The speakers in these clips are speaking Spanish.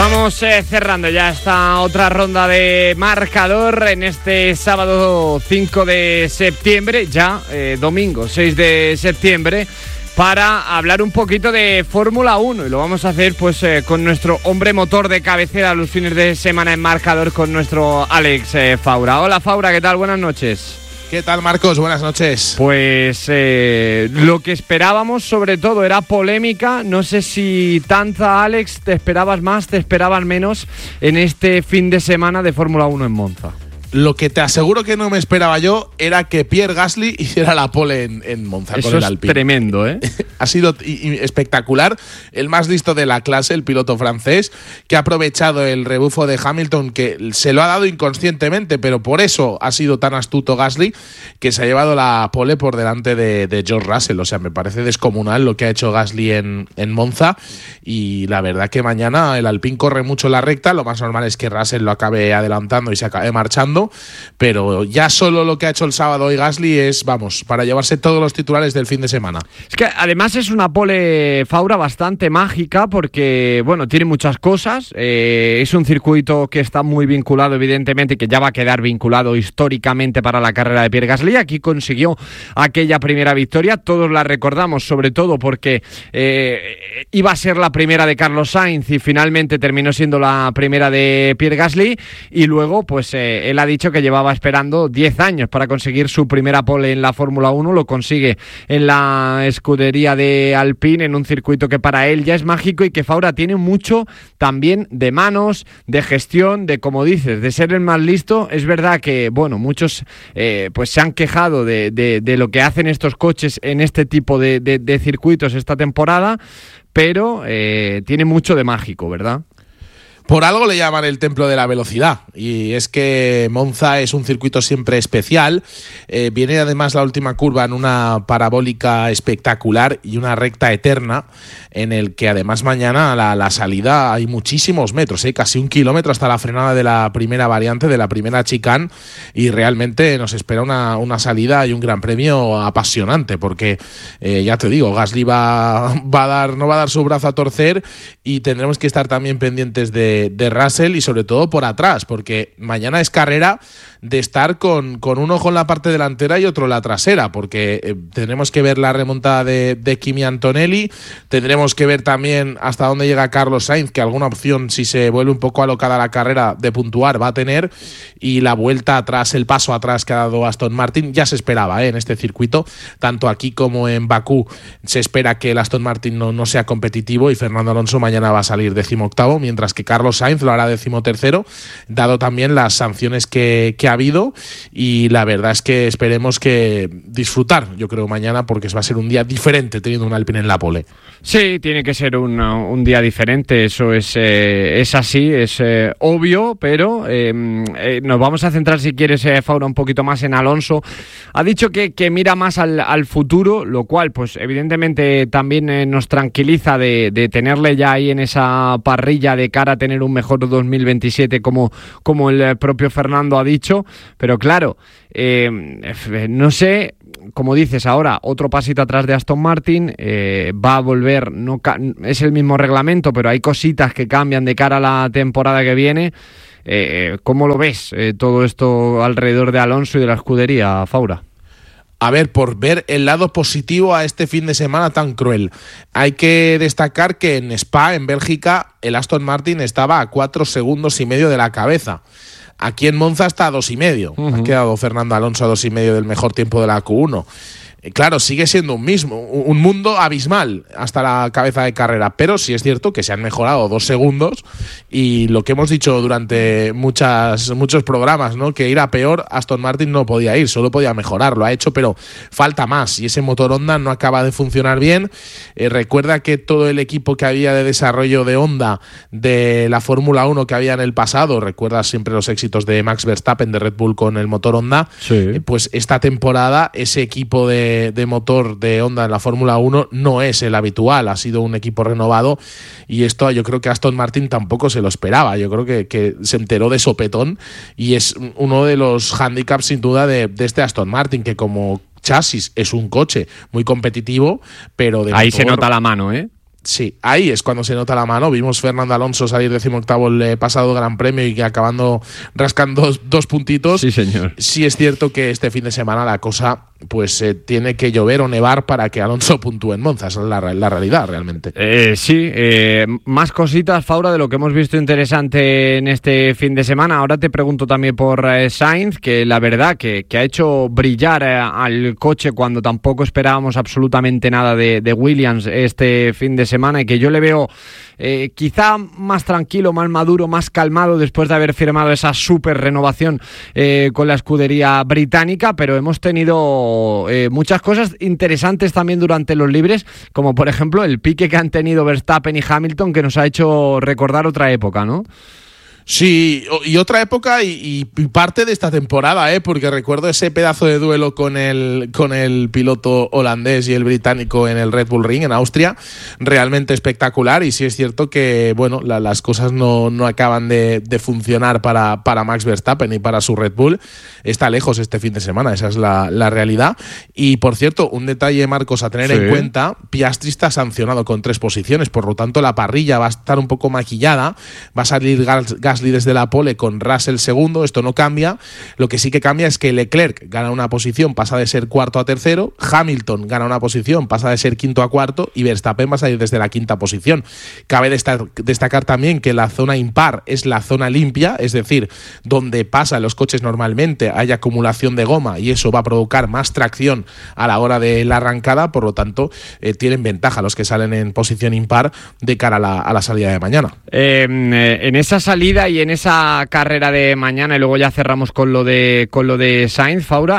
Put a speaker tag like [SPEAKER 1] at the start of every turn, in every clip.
[SPEAKER 1] Vamos cerrando ya esta otra ronda de marcador en este sábado 5 de septiembre, ya domingo 6 de septiembre, para hablar un poquito de Fórmula 1 y lo vamos a hacer pues con nuestro hombre motor de cabecera los fines de semana en marcador, con nuestro Alex Faura. Hola Faura, ¿qué tal? Buenas noches.
[SPEAKER 2] ¿Qué tal, Marcos? Buenas noches.
[SPEAKER 1] Pues lo que esperábamos sobre todo era polémica. No sé si tanta, Alex, ¿te esperabas más, te esperabas menos en este fin de semana de Fórmula 1 en Monza?
[SPEAKER 2] Lo que te aseguro que no me esperaba yo era que Pierre Gasly hiciera la pole en Monza.
[SPEAKER 1] Eso
[SPEAKER 2] con el
[SPEAKER 1] es
[SPEAKER 2] Alpine.
[SPEAKER 1] Tremendo, ¿eh?
[SPEAKER 2] Ha sido espectacular. El más listo de la clase, el piloto francés, que ha aprovechado el rebufo de Hamilton, que se lo ha dado inconscientemente, pero por eso ha sido tan astuto Gasly, que se ha llevado la pole por delante de George Russell. O sea, me parece descomunal lo que ha hecho Gasly en Monza. Y la verdad que mañana el Alpine corre mucho la recta. Lo más normal es que Russell lo acabe adelantando y se acabe marchando. Pero ya solo lo que ha hecho el sábado hoy Gasly es, vamos, para llevarse todos los titulares del fin de semana.
[SPEAKER 1] Es que además es una pole, Faura, bastante mágica porque, bueno, tiene muchas cosas. Es un circuito que está muy vinculado, evidentemente, y que ya va a quedar vinculado históricamente para la carrera de Pierre Gasly. Aquí consiguió aquella primera victoria. Todos la recordamos, sobre todo porque iba a ser la primera de Carlos Sainz y finalmente terminó siendo la primera de Pierre Gasly. Y luego, pues, él ha dicho que llevaba esperando 10 años para conseguir su primera pole en la Fórmula 1, lo consigue en la escudería de Alpine, en un circuito que para él ya es mágico y que Faura tiene mucho también de manos, de gestión, de, como dices, de ser el más listo. Es verdad que, bueno, muchos pues se han quejado de lo que hacen estos coches en este tipo de circuitos esta temporada, pero tiene mucho de mágico, ¿verdad?
[SPEAKER 2] Por algo le llaman el templo de la velocidad, y es que Monza es un circuito siempre especial. Viene además la última curva en una parabólica espectacular y una recta eterna, en el que además mañana la salida hay muchísimos metros, casi 1 kilómetro hasta la frenada de la primera variante, de la primera chicane, y realmente nos espera una salida y un gran premio apasionante, porque ya te digo, Gasly no va a dar su brazo a torcer, y tendremos que estar también pendientes de Russell y sobre todo por atrás, porque mañana es carrera de estar con un ojo en la parte delantera y otro en la trasera, porque tendremos que ver la remontada de Kimi Antonelli, tendremos que ver también hasta dónde llega Carlos Sainz, que alguna opción, si se vuelve un poco alocada la carrera, de puntuar va a tener, y la vuelta atrás, el paso atrás que ha dado Aston Martin, ya se esperaba en este circuito, tanto aquí como en Bakú se espera que el Aston Martin no sea competitivo, y Fernando Alonso mañana va a salir 18º, mientras que Carlos Sainz lo hará 13º, dado también las sanciones que ha habido. Y la verdad es que esperemos que disfrutar, yo creo, mañana, porque va a ser un día diferente teniendo un Alpine en la pole.
[SPEAKER 1] Sí, tiene que ser un día diferente, eso es así, es obvio, pero nos vamos a centrar, si quieres, Faura, un poquito más en Alonso. Ha dicho que mira más al futuro, lo cual pues evidentemente también nos tranquiliza de tenerle ya ahí en esa parrilla de cara a tener un mejor 2027 como el propio Fernando ha dicho, pero claro, no sé, como dices ahora, otro pasito atrás de Aston Martin, va a volver, es el mismo reglamento, pero hay cositas que cambian de cara a la temporada que viene. ¿Cómo lo ves todo esto alrededor de Alonso y de la escudería, Faura?
[SPEAKER 2] A ver, por ver el lado positivo a este fin de semana tan cruel, hay que destacar que en Spa, en Bélgica, el Aston Martin estaba a 4,5 segundos de la cabeza. Aquí en Monza está a 2,5. Ha quedado Fernando Alonso a 2,5 del mejor tiempo de la Q1. Claro, sigue siendo un mundo abismal hasta la cabeza de carrera, pero sí es cierto que se han mejorado 2 segundos, y lo que hemos dicho durante muchos programas, ¿no? Que ir a peor, Aston Martin no podía ir, solo podía mejorar, lo ha hecho, pero falta más, y ese motor Honda no acaba de funcionar bien. Recuerda que todo el equipo que había de desarrollo de Honda de la Fórmula 1 que había en el pasado, recuerdas siempre los éxitos de Max Verstappen de Red Bull con el motor Honda, sí. Pues esta temporada ese equipo de motor de Honda en la Fórmula 1 no es el habitual, ha sido un equipo renovado, y esto yo creo que Aston Martin tampoco se lo esperaba. Yo creo que se enteró de sopetón, y es uno de los hándicaps sin duda de este Aston Martin, que como chasis es un coche muy competitivo, pero de
[SPEAKER 1] ahí
[SPEAKER 2] motor,
[SPEAKER 1] se nota la mano, ¿eh?
[SPEAKER 2] Sí, ahí es cuando se nota la mano. Vimos Fernando Alonso salir 18º el pasado Gran Premio y que acabando rascando dos puntitos.
[SPEAKER 1] Sí, señor.
[SPEAKER 2] Sí es cierto que este fin de semana la cosa pues tiene que llover o nevar para que Alonso puntúe en Monza. Esa es la realidad realmente.
[SPEAKER 1] Sí, más cositas, Faura, de lo que hemos visto interesante en este fin de semana. Ahora te pregunto también por Sainz, que la verdad que ha hecho brillar al coche cuando tampoco esperábamos absolutamente nada de Williams este fin de semana, y que yo le veo quizá más tranquilo, más maduro, más calmado después de haber firmado esa súper renovación con la escudería británica. Pero hemos tenido muchas cosas interesantes también durante los libres, como por ejemplo el pique que han tenido Verstappen y Hamilton, que nos ha hecho recordar otra época, ¿no?
[SPEAKER 2] Sí, y otra época y parte de esta temporada, porque recuerdo ese pedazo de duelo con el piloto holandés y el británico en el Red Bull Ring en Austria, realmente espectacular. Y sí es cierto que bueno, las cosas no acaban de funcionar para Max Verstappen y para su Red Bull. Está lejos este fin de semana, esa es la realidad. Y por cierto, un detalle, Marcos, a tener en cuenta: Piastri está sancionado con 3 posiciones, por lo tanto la parrilla va a estar un poco maquillada, va a salir Gasly desde la pole con Russell segundo. Esto no cambia. Lo que sí que cambia es que Leclerc gana una posición, pasa de ser cuarto a tercero, Hamilton gana una posición, pasa de ser quinto a cuarto, y Verstappen va a salir desde la quinta posición. Cabe destacar también que la zona impar es la zona limpia, es decir, donde pasan los coches normalmente hay acumulación de goma y eso va a provocar más tracción a la hora de la arrancada. Por lo tanto, tienen ventaja los que salen en posición impar de cara a la salida de mañana.
[SPEAKER 1] En esa salida y en esa carrera de mañana, y luego ya cerramos con lo de Sainz, Faura,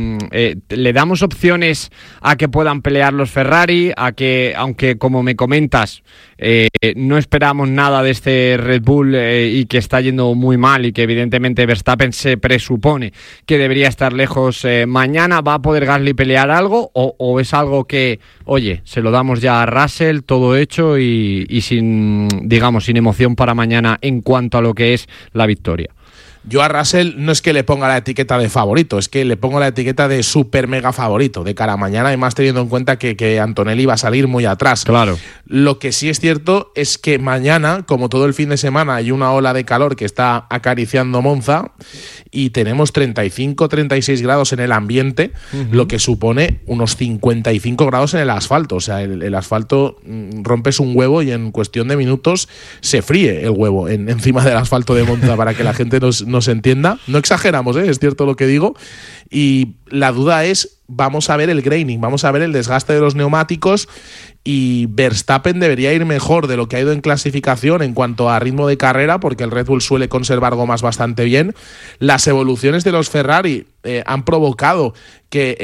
[SPEAKER 1] le damos opciones a que puedan pelear los Ferrari, a que, aunque como me comentas, no esperamos nada de este Red Bull y que está yendo muy mal, y que evidentemente Verstappen se presupone que debería estar lejos mañana, ¿va a poder Gasly pelear algo o es algo que, oye, se lo damos ya a Russell, todo hecho y sin emoción para mañana en cuanto a lo que es la victoria?
[SPEAKER 2] Yo a Russell no es que le ponga la etiqueta de favorito, es que le pongo la etiqueta de super mega favorito de cara a mañana, y más teniendo en cuenta que Antonelli va a salir muy atrás.
[SPEAKER 1] Claro.
[SPEAKER 2] Lo que sí es cierto es que mañana, como todo el fin de semana, hay una ola de calor que está acariciando Monza y tenemos 35-36 grados en el ambiente, lo que supone unos 55 grados en el asfalto. O sea, el asfalto, rompes un huevo y en cuestión de minutos se fríe el huevo encima del asfalto de Monza, para que la gente nos entienda. No exageramos, es cierto lo que digo. Y la duda es, vamos a ver el graining, vamos a ver el desgaste de los neumáticos, y Verstappen debería ir mejor de lo que ha ido en clasificación en cuanto a ritmo de carrera, porque el Red Bull suele conservar gomas bastante bien. Las evoluciones de los Ferrari han provocado que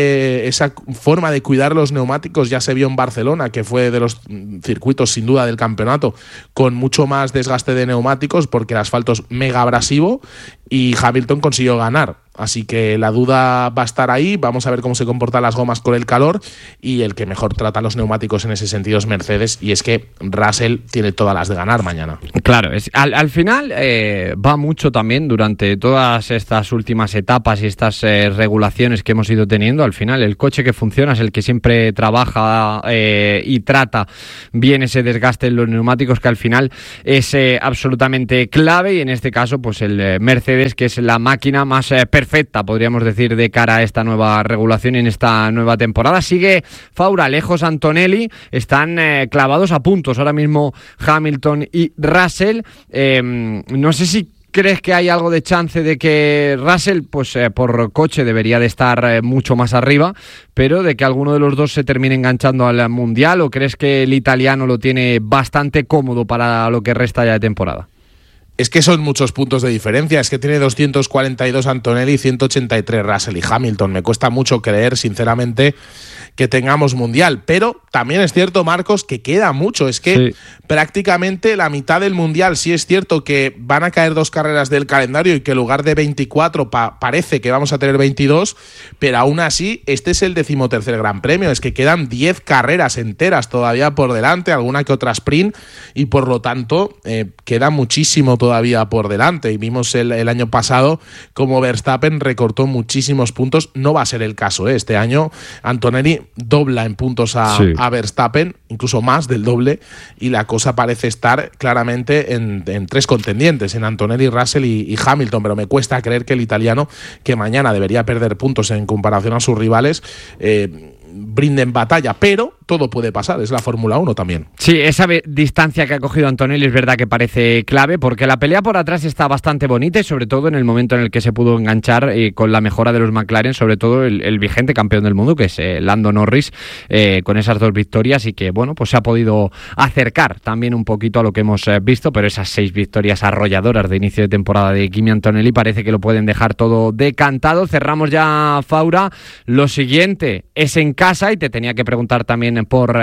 [SPEAKER 2] esa forma de cuidar los neumáticos ya se vio en Barcelona, que fue de los circuitos sin duda del campeonato con mucho más desgaste de neumáticos, porque el asfalto es mega abrasivo, y Hamilton consiguió ganar. Así que la duda va a estar ahí. Vamos a ver cómo se comportan las gomas con el calor, y el que mejor trata los neumáticos en ese sentido es Mercedes, y es que Russell tiene todas las de ganar mañana.
[SPEAKER 1] Claro, al final va mucho también durante todas estas últimas etapas y estas regulaciones que hemos ido teniendo. Al final el coche que funciona es el que siempre trabaja y trata bien ese desgaste en los neumáticos, que al final es absolutamente clave, y en este caso pues el Mercedes, que es la máquina más perfecta, podríamos decir, de cara a esta nueva regulación y en esta nueva temporada. Sigue Faura lejos Antonelli, están clavados a puntos ahora mismo Hamilton y Russell. No sé si ¿crees que hay algo de chance de que Russell, pues por coche debería de estar mucho más arriba, pero de que alguno de los dos se termine enganchando al Mundial, o crees que el italiano lo tiene bastante cómodo para lo que resta ya de temporada?
[SPEAKER 2] Es que son muchos puntos de diferencia, es que tiene 242 Antonelli y 183 Russell y Hamilton. Me cuesta mucho creer, sinceramente, que tengamos Mundial, pero también es cierto, Marcos, que queda mucho. Es que prácticamente la mitad del Mundial. Sí es cierto que van a caer 2 carreras del calendario y que en lugar de 24 parece que vamos a tener 22, pero aún así este es el 13º Gran Premio. Es que quedan 10 carreras enteras todavía por delante, alguna que otra sprint, y por lo tanto queda muchísimo todavía por delante. Y vimos el año pasado como Verstappen recortó muchísimos puntos. No va a ser el caso, Este año Antonelli dobla en puntos a Verstappen, incluso más del doble, y la cosa parece estar claramente en 3 contendientes, en Antonelli, Russell y Hamilton, pero me cuesta creer que el italiano, que mañana debería perder puntos en comparación a sus rivales, brinden batalla, pero todo puede pasar, es la Fórmula 1 también.
[SPEAKER 1] Sí, esa distancia que ha cogido Antonelli es verdad que parece clave, porque la pelea por atrás está bastante bonita y sobre todo en el momento en el que se pudo enganchar con la mejora de los McLaren, sobre todo el vigente campeón del mundo, que es Lando Norris, con esas 2 victorias y que, bueno, pues se ha podido acercar también un poquito a lo que hemos visto, pero esas 6 victorias arrolladoras de inicio de temporada de Kimi Antonelli parece que lo pueden dejar todo decantado. Cerramos ya, Faura. Lo siguiente es en casa y te tenía que preguntar también por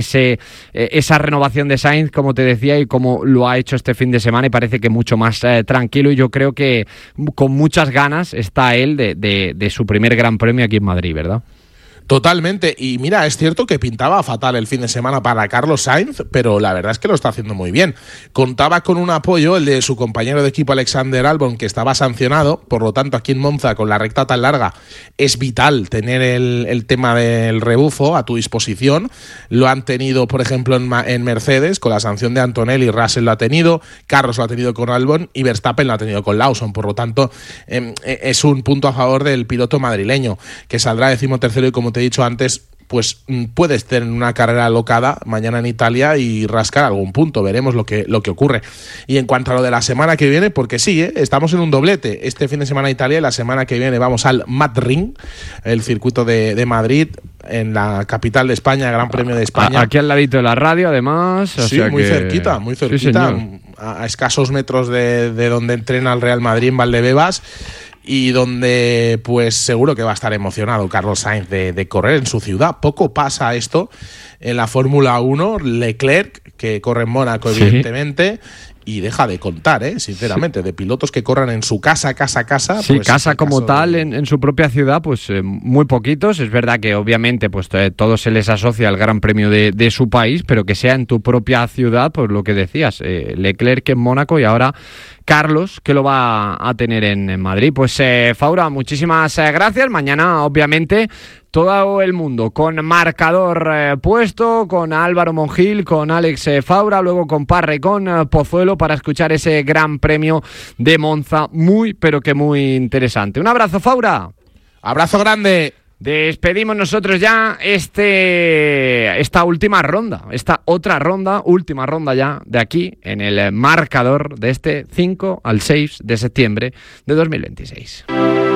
[SPEAKER 1] esa renovación de Sainz, como te decía, y cómo lo ha hecho este fin de semana, y parece que mucho más tranquilo, y yo creo que con muchas ganas está él de su primer Gran Premio aquí en Madrid, ¿verdad?
[SPEAKER 2] Totalmente, y mira, es cierto que pintaba fatal el fin de semana para Carlos Sainz, pero la verdad es que lo está haciendo muy bien. Contaba con un apoyo, el de su compañero de equipo Alexander Albon, que estaba sancionado, por lo tanto aquí en Monza, con la recta tan larga, es vital tener el tema del rebufo a tu disposición. Lo han tenido, por ejemplo, en Mercedes, con la sanción de Antonelli, Russell lo ha tenido, Carlos lo ha tenido con Albon y Verstappen lo ha tenido con Lawson, por lo tanto es un punto a favor del piloto madrileño, que saldrá 13º y, como te he dicho antes, pues puedes tener una carrera alocada mañana en Italia y rascar algún punto. Veremos lo que ocurre. Y en cuanto a lo de la semana que viene, porque sí, estamos en un doblete. Este fin de semana Italia y la semana que viene vamos al Madrid, el circuito de Madrid, en la capital de España, Gran Premio de España.
[SPEAKER 1] Aquí al ladito de la radio, además.
[SPEAKER 2] Sí, muy cerquita, muy cerquita. Sí, a escasos metros de donde entrena el Real Madrid, en Valdebebas. Y donde pues seguro que va a estar emocionado Carlos Sainz de correr en su ciudad. Poco pasa esto en la Fórmula 1. Leclerc, que corre en Mónaco, evidentemente, y deja de contar, sinceramente, de pilotos que corran en su casa.
[SPEAKER 1] Sí, pues, casa como tal, en su propia ciudad, pues muy poquitos. Es verdad que obviamente pues todo se les asocia al Gran Premio de su país, pero que sea en tu propia ciudad, pues lo que decías, Leclerc en Mónaco y ahora Carlos, que lo va a tener en Madrid. Pues Faura, muchísimas gracias. Mañana, obviamente, todo el mundo con marcador puesto, con Álvaro Mongil, con Alex Faura, luego con Parra y con Pozuelo, para escuchar ese Gran Premio de Monza, muy, pero que muy interesante. Un abrazo, Faura.
[SPEAKER 2] Abrazo grande.
[SPEAKER 1] Despedimos nosotros ya esta última ronda, esta otra ronda, última ronda ya de aquí en el marcador de este 5 al 6 de septiembre de 2026.